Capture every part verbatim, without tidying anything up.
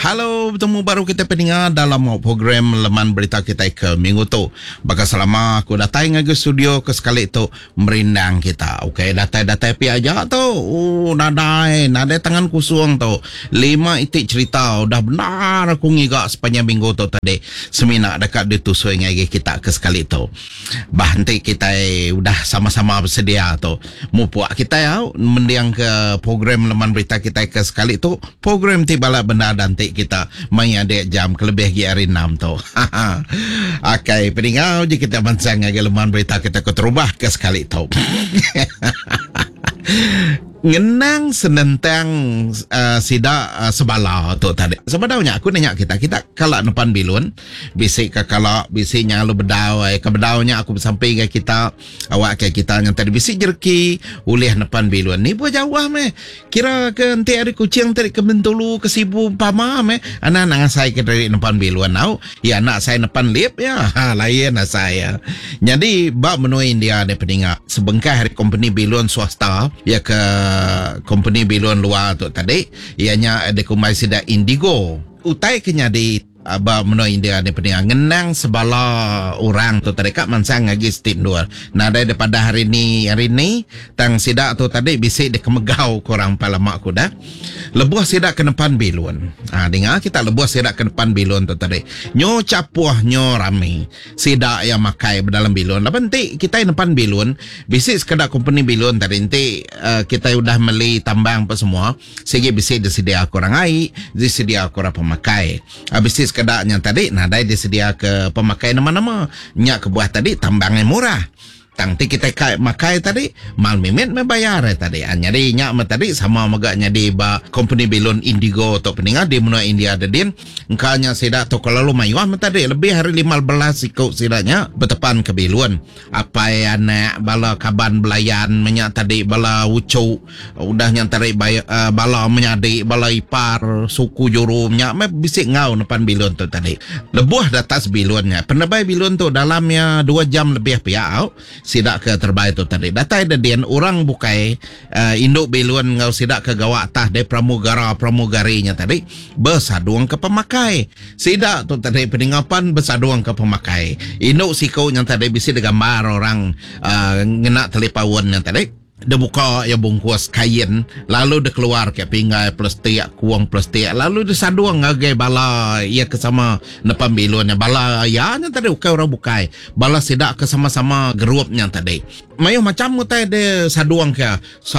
Halo, bertemu baru kita pendengar dalam program Laman Berita kita ke minggu tu. Baka selama aku datang ke studio ke sekali tu merindang kita. Okey, datai-datai pi aja tu. Oh, nadai, nadai tangan kusung tu. Lima itik cerita dah benar aku ngigak sepanjang minggu tu tadi. Semina dekat ditusui ngagi kita ke sekali tu. Bah nanti kita udah sama-sama bersedia tu. Mu puak kita ya mendiang ke program Laman Berita kita ke sekali tu. Program tibala benda dan kita main ada jam kelebih gi hari enam tu. Okey, peningau je kita mancang lagi Laman Berita kita keterubah ke sekali tu. Ngenang senentang uh, sida uh, sebala tu tadi. Sebenarnya aku nanya kita, kita kalak depan bilun, bisik ke kalak, bisiknya lu bedau, eh, ke bedaunya aku sampai ke kita, awak ke kita yang tadi bisik jerki, ulih depan bilun. Ni buat jauh meh. Kira ke nanti hari kucing tadi ke Bentulu, ke Sibu, Pama meh. Anak-anak saya ke dari depan bilun tau. Ya anak saya depan lip ya. Ha, lain anak saya. Jadi, bak menuin dia ada peninggal. Sebengkah hari company bilun swasta, ya ke company bilon luar tu tadi ianya ada kumai sida Indigo utai kenya di aba meno India ni pening ngenang sebala orang tu tadi kat mansang lagi stin dua. Nah dari daripada hari ni hari ni tang sida tu tadi bisik de kemegau korang pala mak aku dah. Lebuh sida ke depan bilun. Ah ha, dengar kita lebuh sida ke depan bilun tu tadi. Nyo capuh nyo rame. Sida yang makai dalam bilun. Lah penting kita depan bilun bisik sekedar company bilun tadi nanti uh, kita udah beli tambang apa semua. Segi bisik disedia korang ai, disedia korang pemakai. Habis kedaknya tadi nah dai disedia ke pemakai nama-nama nyak ke buah tadi tambangnya murah tangti kita kai makai tadi mal mimet membayar tadi jadi nyak me tadi sama magaknya di ba company bilon Indigo atau peningat di menua India ada din engkanya sida to kalau lu mayuah me tadi lebih hari lima belas ikut sidanya bertepan ke bilun apa ya nak bala kaban belayan menyak tadi bala wucu udah yang tadi uh, bala menyadi bala ipar suku jurumnya me bisik ngau depan bilun tu tadi lebuh datas bilunnya penebai bilun tu dalamnya dua jam lebih piau sidak ke terbaik tu tadi datai dedian orang bukai uh, induk bilun ngau sidak ke gawak tah de pramugara pramugarinya tadi bersaduang ke pemakai sidak tu tadi peningapan bersaduang ke pemakai induk sikau yang tadi bisa digambar orang uh, ngena telipawan yang tadi dia buka ya bungkus kain lalu dia keluar ke pinggai plastik kuang plastik lalu dia saduang ngagai bala ia kesama depan bilunnya bala ya nya tadi ukai orang bukai bala sidak ke sama-sama grupnya tadi mayu macam mutai de saduang ke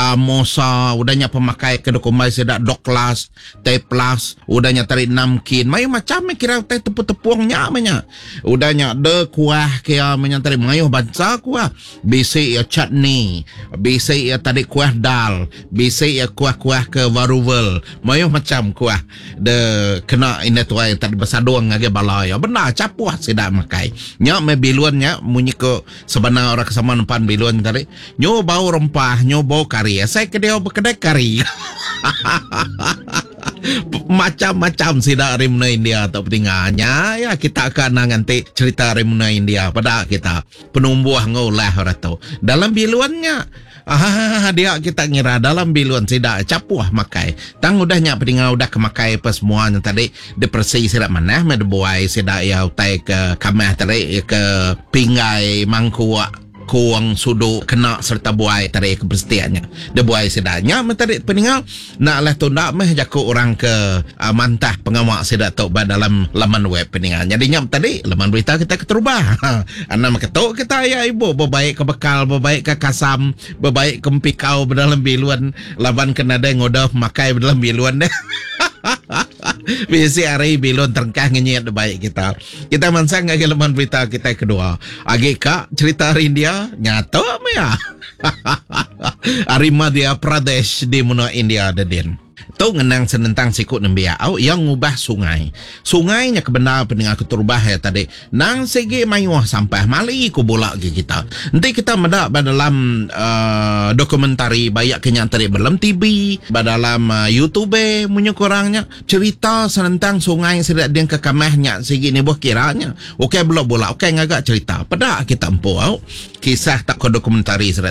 samosa udahnya pemakai ke dokumai sidak doklas teh plus udahnya tarik namkin mayu macam kira teh tepu-tepuangnya amanya udahnya de kuah ke menyantari mayu bansa kuah bisi ya chutney bisi ya tadi kuah dal bisi ya kuah-kuah ke waruvel mayu macam kuah de kena ini tuai tadi bersaduang ngage bala ya benar capuah sidak makai nya me biluannya munyi ke sebenarnya orang kesama depan bilun tadi nyo bau rempah nyo bau kari saya ke dia berkedai kari macam-macam sidak rimna India atau pentingahnya ya kita akan nanti cerita rimna India pada kita penumbuh ngolah atau dalam biluannya ah dia kita ngira dalam biluan sidak capuah makai tang udahnya peningah udah kemakai apa semuanya tadi depresi sidak mana me buai sidak ya utai ke kamah tadi ke pinggai mangkuak kuang sudu kena serta buai tadi keberstiannya dia buai sedanya mentari peninggal nak lah tu nak meh jaku orang ke uh, mantah pengamak sedak tok ba dalam laman web peninggal jadinya tadi laman berita kita keterubah anak maketok kita ya ibu berbaik ke bekal berbaik ke kasam berbaik ke empikau dalam biluan laban kena ada ngodah makai dalam biluan deh. Bisi hari bilon terengkah ngenyet baik kita. Kita mansang lagi laman berita kita kedua. Agi kak cerita hari India nyata ya. Hari Madhya Pradesh di menua India ada din. Tu ngenang senentang sikut nembiau yang ngubah sungai. Sungainya kebenar pendengar keterubah ya tadi. Nang segi mayuah sampah mali ku bolak ke kita. Nanti kita medak dalam uh, dokumentari banyak kenyan tadi dalam T V, dalam uh, YouTube punya korangnya cerita senentang sungai sedak dia ke kamahnya segi ni buah kiranya. Okey belum bolak, okey ngagak cerita. Pada kita empu au kisah tak ke dokumentari sedak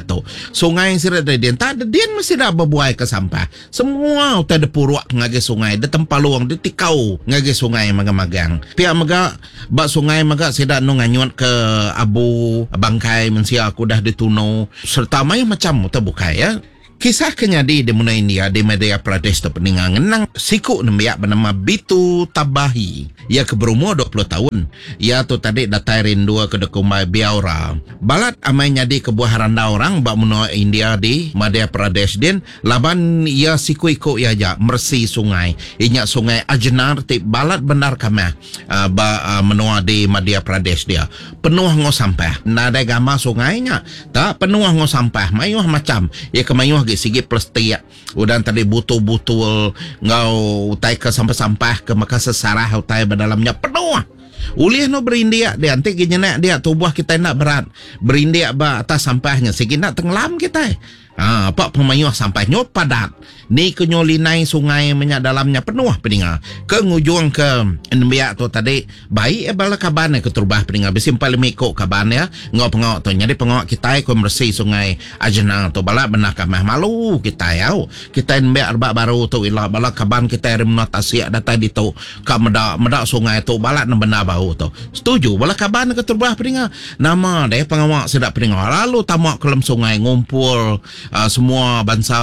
tu. Sungai sirat dia tak ada dia mesti dah berbuai ke sampah. Semua utai ada puruak ngage sungai, ada tempat luang, dia tikau ngage sungai magang-magang. Pihak maga bak sungai maga sedak no nganyut ke abu bangkai mensia aku dah dituno serta mai macam utai bukai ya. Kisah kenyadi di Muna India di Madhya Pradesh tu peningang nang siku nembiak bernama Bitu Tabahi. Ia ke berumur dua puluh tahun. Ia tu tadi datai rindua ke dekumai Biaura. Balat amai nyadi ke buah randa orang bak Muna India di Madhya Pradesh din laban ia siku iko ia ja mersi sungai. Inya sungai Ajnar ti balat benar kamah uh, ba uh, menua di Madhya Pradesh dia. Penuh ngo sampah. Nada gama sungainya tak penuh ngo sampah. Mayuh macam ia kemayuh sigi plastik udan tadi butul-butul ngau utai ke sampah-sampah ke maka sesarah utai dalamnya penuh ulih no berindia dia nanti gini dia tubuh kita nak berat berindia ba atas sampahnya sigi nak tenggelam kita ah apa pemayuh sampahnya padat ni kenyolinai sungai menyak dalamnya penuh peninga ke ngujung ke nembiak tu tadi baik e bala kaban ke turbah peninga besim paling mikok kaban ya ngau pengawak tu jadi pengawak kita ko bersih sungai Ajna tu bala benak kamah malu kita ya kita nembiak arba baru tu ila bala kaban kita remna tasya data di tu ka meda meda sungai tu bala na benar bau tu setuju bala kaban ke turbah peninga nama deh pengawak sedap peninga lalu tamak kelam sungai ngumpul uh, semua bangsa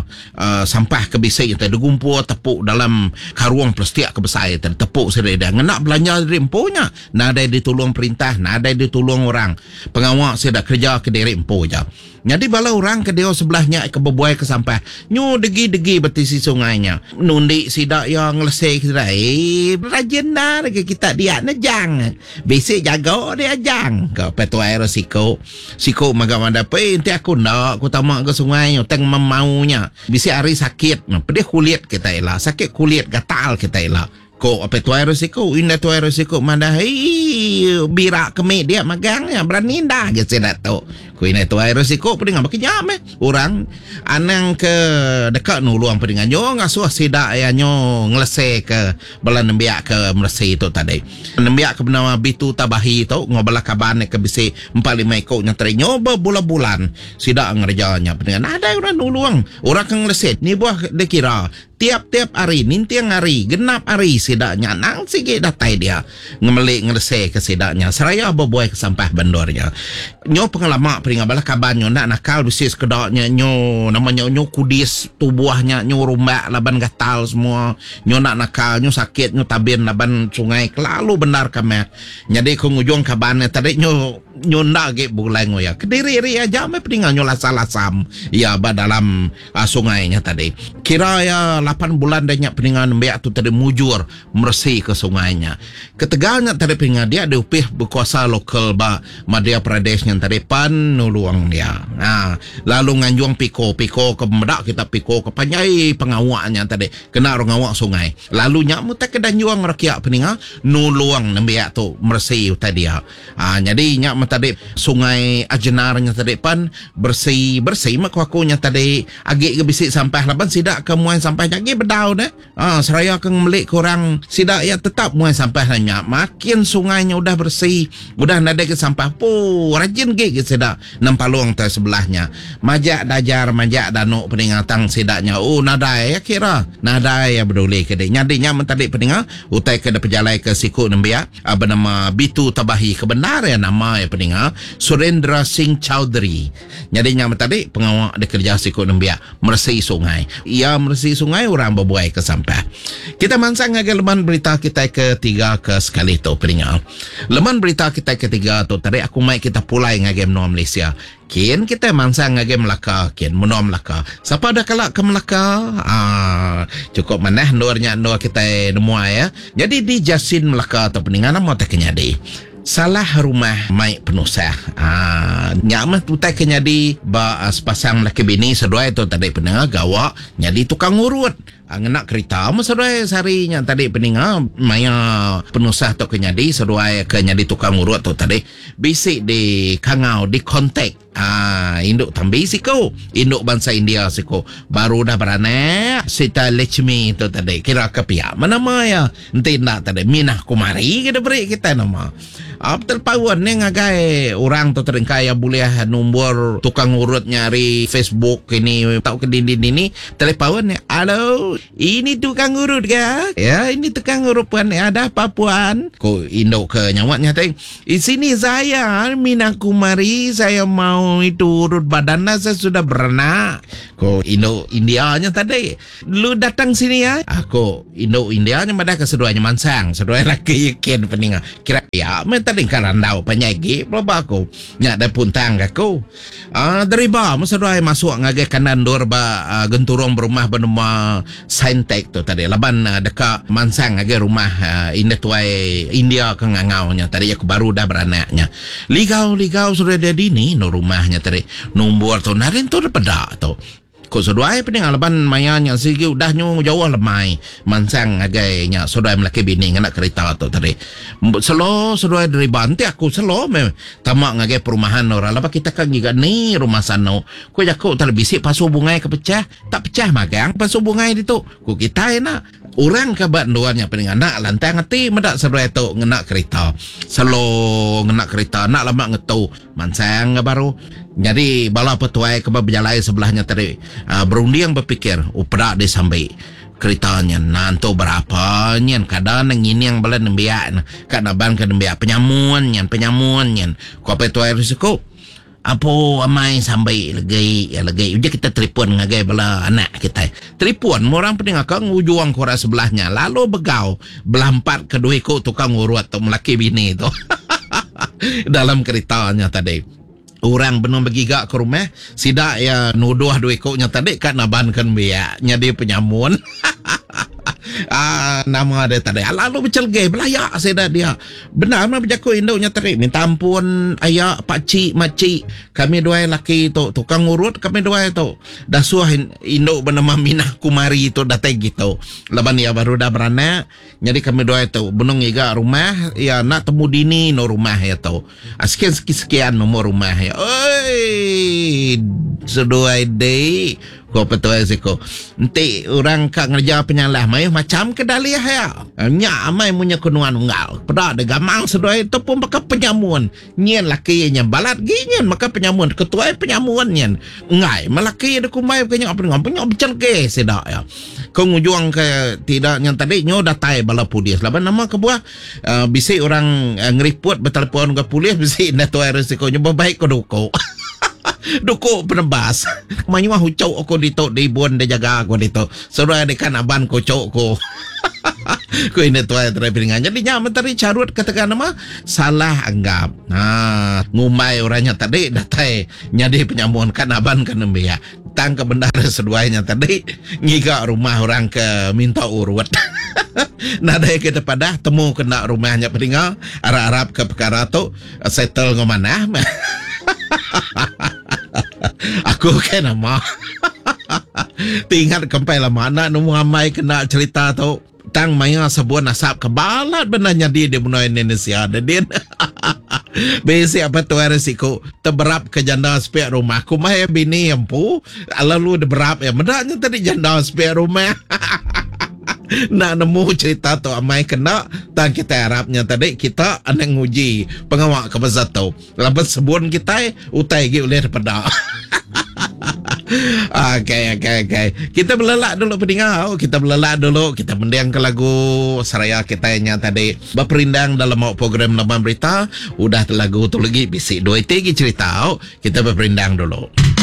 uh, sampah kebisik kita digumpul tepuk dalam karuang plastik kebesar kita tepuk sedang nak belanja dari empunya nada ditolong perintah nada ditolong orang pengawak sedang kerja ke diri empu je jadi bala orang ke dia sebelahnya ke berbuai ke sampah nyu degi-degi betisi sungainya nundi sidak yang lesek sidak eh rajin dah kita dia nejang bisik jaga dia jang ke petu air siko siko maga-maga pe nanti aku nak aku tamak ke sungai teng memaunya bisik hari sakit pedih kulit kita elah sakit kulit gatal kita elah ko apa tu air risiko indah tu air risiko mana hei birak kemik dia magangnya berani dah gitu dah tu ko indah tu air risiko peding apa kejam eh orang anang ke dekat nu luang pedingan nyo ngasuh sidak ya nyo ngelese ke bala nembiak ke mersi tu tadi nembiak ke bernama Bitu Tabahi tu ngobala kaban ke bisi empat lima ekor nya terinyo berbulan-bulan sidak ngerjanya pedingan ada orang nu luang orang ke ngelese ni buah dekira tiap-tiap hari nintiang hari genap hari sidaknya nang sige datai dia ngemelik ngerese ke sidaknya seraya berbuai ke sampah bandornya nyo pengalaman peringat bala kaban nyo nak nakal bisis kedaknya nyo namanya nyo kudis tubuhnya nyo rumbak laban gatal semua nyo nak nakal nyo sakit nyo tabir laban sungai kelalu benar kami jadi kengujung kabannya tadi nyo nyo nak ge bulai ngoya kediri ri aja me peringat nyo lasam-lasam ya ba dalam uh, sungainya tadi kira ya lapan bulan dan nyak peningan mbak tu tadi mujur mersih ke sungainya ketegalnya tadi peningan dia ada upih berkuasa lokal ba Madhya Pradesh yang tadi pan nuluang dia nah, lalu nganjuang piko piko ke medak kita piko ke panjai pengawaknya tadi kena ngawak sungai lalu nyak mutak ke danjuang rakyat peningan nuluang mbak tu mersih tadi ya ah, jadi nyak tadi sungai Ajnarnya tadi pan bersih bersih mak wakunya tadi agak ke bisik sampah laban sidak ke muai sampah lagi bedau dah. Ah, seraya ke melik korang sidak ya tetap muai sampah hanya makin sungainya udah bersih, udah nada ke sampah pu rajin ge ke sidak nampalung ter sebelahnya. Majak dajar majak danuk peningatang sidaknya. Oh nada ya kira. Nada ya beduli ke dia. Nyadinya mentadi peningat utai ke pejalai ke siku nembia bernama Bitu Tabahi kebenar ya nama ya peningat Surendra Singh Chowdhury. Nyadinya mentadi pengawak di kerja siku nembia mersih sungai. Ia mersih sungai orang berbuai ke sampah. Kita mansang ngage leman berita kita ketiga ke sekali tu peringat. Leman berita kita ketiga tu tadi aku mai kita pulai ngage menua Malaysia. Kian kita mansang ngage Melaka, kian menua Melaka. Siapa dah kalak ke Melaka? Ah, cukup maneh nuarnya nuar kita semua ya. Jadi di Jasin Melaka tu peningan nama tak kenyadi. Salah rumah mai penusah. Ah, nyaman tu tak kenyadi ba sepasang laki bini sedua itu tadi pendengar gawa nyadi tukang urut. Ngenak kereta masarai sarinya tadi peninga maya penusah tu kenyadi seruai kenyadi tukang urut tu tadi bisik di kangau di kontak ah induk tambi siko induk bangsa India siko baru dah berane Sita Lechmi tu tadi kira ke pihak mana maya nanti nak tadi Minah Kumari kita beri kita nama apa terpawan ni ngagai orang tu terengkai yang boleh nombor tukang urut nyari Facebook ini tahu ke dinding ini telepawan ni halo ini tukang urut ke ya ini tukang urut puan ada apa puan ko induk ke nyawatnya tadi di sini saya Minah Kumari saya mau itu urut badan saya sudah beranak ko induk Indianya tadi lu datang sini ya aku induk Indianya madah keseduanya mansang seduanya laki yakin peninga kira ya minta tadi karandau penyagi berapa aku nyak ada puntang aku ah dari ba masaduai masuk ngagai kanan dor ba uh, genturong berumah bernama Saintek tu tadi laban uh, dekat mansang ngagai rumah uh, ini tuai India ke ngangaunya tadi aku baru dah beranaknya ligau ligau sudah ada dini no rumahnya tadi nombor tu narin tu pada tu ko seduai pening alaban mayanya sigi udah nyu jauh lemai mansang againya seduai melaki bini ngana kereta tu tadi selo seduai dari banti aku selo me tamak ngagai perumahan ora laba kita kan giga ni rumah sano ko jaku terbisik pasu bungai kepecah tak pecah magang pasu bungai itu ko kita enak orang kabat doanya pening anak lantang ati medak seduai tu ngena kereta selo ngena kereta nak lama ngetu mansang baru jadi bala petuai ke berjalai sebelahnya tadi uh, berunding berpikir upra dia sampai keritanya nanto berapa nyen kadang ini yang bala nembiak kat naban ke nembiak penyamuan nyen penyamuan nyen ko petuai risiko apa amai sampai legai ya legai udah kita telefon ngagai bala anak kita telefon orang pening akang ujuang kora sebelahnya lalu begau belampat kedua ko tukang urut tu melaki bini tu dalam keritanya tadi orang benar bergigak ke rumah sidak ya nuduh dua ekoknya tadi kan nabankan biaknya dia penyamun ah nama dia tadi lalu bercelgai belayak saya dia benar mah berjaku induknya tadi minta ampun ayah pakcik makcik kami dua laki tu tukang urut kami dua itu dah suah induk bernama Minah Kumari itu datang gitu laban ya baru dah beranak jadi kami dua itu benung iga rumah ya nak temu dini no rumah ya tu sekian sekian nomor rumah ya oi seduai day ko petua siko nanti orang kak ngerja penyalah mai macam kedaliah ya nya amai punya kunuan unggal pada ada gamang seduai itu pun maka penyamuan nyen laki nya balat ginyen maka penyamuan ketua penyamuan nyen ngai malaki ada kumai kenya apa ngam punya becelge sedak ya kau ngujuang ke tidak yang tadi nyo datai bala polis laban nama ke buah uh, bisi orang uh, ngeriput bertelepon ke polis bisi netua resiko nyoba baik ko doko duko penebas manyu mah hucau aku dito di bon de jaga aku dito sudah dekan aban ko cok ko ko ini tuai terpingan jadi nya mentari carut katakan nama salah anggap nah ngumai orangnya tadi datai nyadi penyamuan kan aban kan ya tang ke bendara seduanya tadi ngiga rumah orang ke minta urut nah dari kita pada temu kena rumahnya peninggal arab-arab ke perkara tu settle ngomana aku kan nama tinggal kempai lah mana nemu amai kena cerita tu tang maya sebuah nasab kebalat benarnya dia dia bunuh Indonesia ada dia besi apa tu resiko terberap ke janda spek rumah aku mah ya bini empu lalu berap ya menaknya tadi janda spek rumah nak nemu cerita tu amai kena tang kita harapnya tadi kita anak nguji pengawak ke besar tu lepas sebun kita utai gi oleh pada Okey, okey, okey. Kita belelak dulu pendengar. Kita belelak dulu. Kita mendiang ke lagu seraya kita yang tadi berperindang dalam program Laman Berita. Udah lagu tu lagi bisik dua tiga cerita. Kita berperindang dulu.